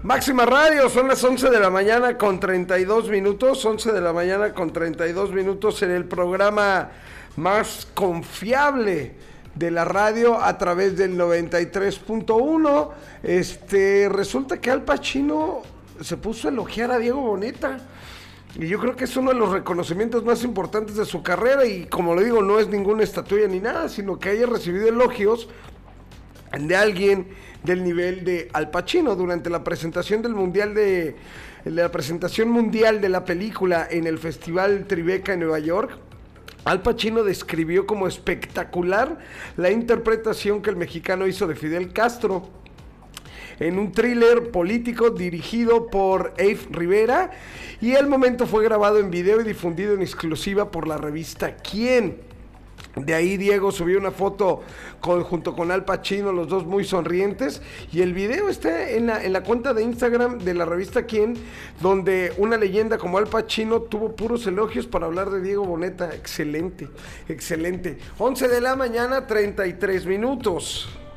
Máxima Radio, son las 11 de la mañana con 32 minutos, 11 de la mañana con 32 minutos en el programa más confiable de la radio a través del 93.1. Resulta que Al Pacino se puso a elogiar a Diego Boneta. Y yo creo que es uno de los reconocimientos más importantes de su carrera y como lo digo, no es ninguna estatuilla ni nada, sino que haya recibido elogios de alguien del nivel de Al Pacino durante la presentación del mundial de la presentación mundial de la película en el Festival Tribeca en Nueva York. Al Pacino describió como espectacular la interpretación que el mexicano hizo de Fidel Castro en un thriller político dirigido por Abe Rivera, y el momento fue grabado en video y difundido en exclusiva por la revista Quién. De ahí Diego subió una foto junto con Al Pacino, los dos muy sonrientes, y el video está en la cuenta de Instagram de la revista Quién, donde una leyenda como Al Pacino tuvo puros elogios para hablar de Diego Boneta. Excelente, excelente. 11 de la mañana, 33 minutos.